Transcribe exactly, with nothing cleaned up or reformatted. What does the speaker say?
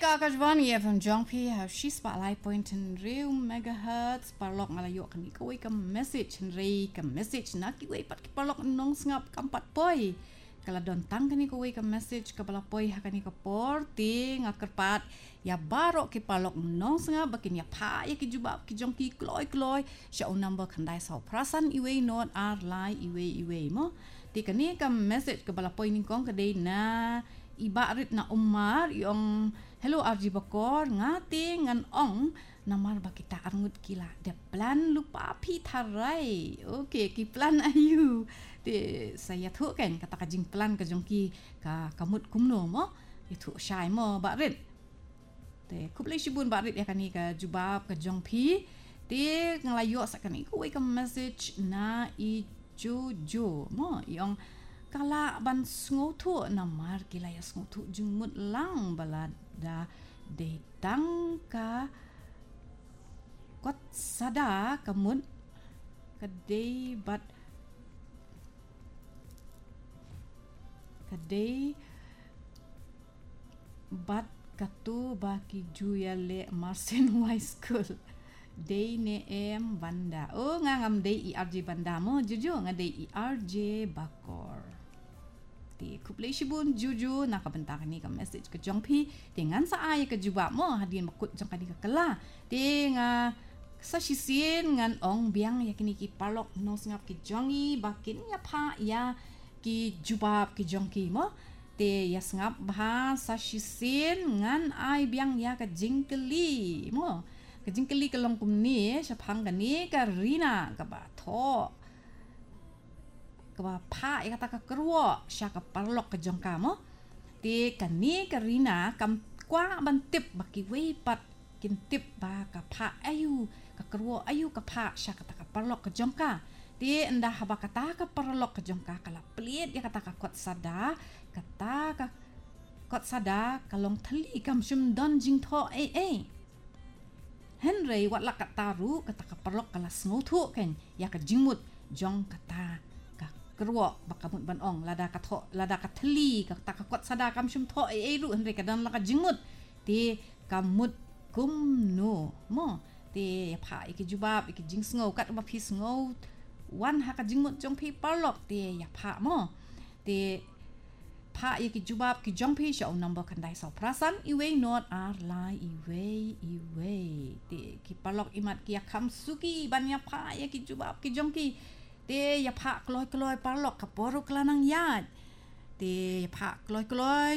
ka Akashvani F M Jongpi have she spotlight point in real megahertz parlok ngalayo kani ko ka message nri ka message na ki wei pat ki parlok nong ngap kampat poi kala don tang kani ko wei ka message ka bala poi hakani ka porti ngakerpat ya barok ki parlok nong ngap bakin ya pa ya ki jubab ki jongki kloi kloi sha on number khandai sau prasan iwei not ar lai iwei iwei mo ti kani ka message ka bala poi ning kong ka dei na ibarit na umar yung hello R J Bakor ngati ngan ong namar bakita arngut kila de plan lupa pi tharai okay ki plan ayu de saya thu kan kata ka jing plan ka jongki ka kamut kumno mo itu syai mo barit de kuplai shibun barit ya kani ka jubab ka jongpi de nglayo sakani ko ka message na i jojo mo yung kala ban sngotu namar kila ya sngotu jungmut lang balada de tangka kot sada kamun kadai bat kadai bat katu baki juyale Marsin High School day ne em banda oh ngangam day I R J banda mo juju ngadai I R J Bakor ti kuplay shibun juju nakabenta kani ka message ka jongpi dengan sa ay ka juba mo hadin makut jong kani ka kala ti nga sa shisin ngan ong biang yakini ki parlok no ngap ki jongi bakin ya pa ya ki jubab ki jongki mo ti ya ngap bah sa shisin ngan ay biang ya ka jingkeli mo ka jingkeli ka long kumni sa phang kani ka rina ka ba tho ka pa ya kata ka kerwo sya ka parlok ka jongka mo ti kani karina kam kwa ban tip baki wei pat kin tip ba ka pa ayu ka kerwo ayu ka pa sya kata ka parlok ka jongka ti endah ba kata ka parlok ka jongka kala plit ya kata ka kot sada kata ka kot sada kalong thali kam shum don jing tho e e Henry wat la kata ru kata ka parlok kala snothu ken ya ka jingmut jong kata kerwo bakamut ban ong lada ka tho lada ka thli ka ta ka kot sada kam shum tho e ru henre ka dan la ka jingmut ti kamut kum no mo ti pha iki jubab iki jing sngo kat ba phi sngo wan ha ka jingmut jong phi parlok ti ya pha mo ti pha iki jubab ki jong phi sha number kandai so prasan iwe not ar lai iwe iwe ti ki parlok imat ki kham suki ban ya pha iki jubab ki jong ki te ya pha kloi kloi parlok ka poru klanang yat te ya pha kloi kloi